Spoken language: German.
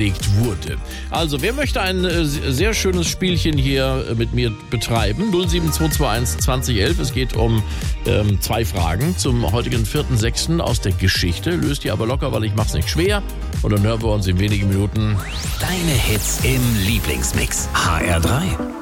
gelegt wurde. Also, wer möchte ein sehr schönes Spielchen hier mit mir betreiben? 07221 2011. Es geht um 2 Fragen zum heutigen 4.6. aus der Geschichte. Löst die aber locker, weil ich mach's nicht schwer. Und dann hören wir uns in wenigen Minuten. Deine Hits im Lieblingsmix. HR3.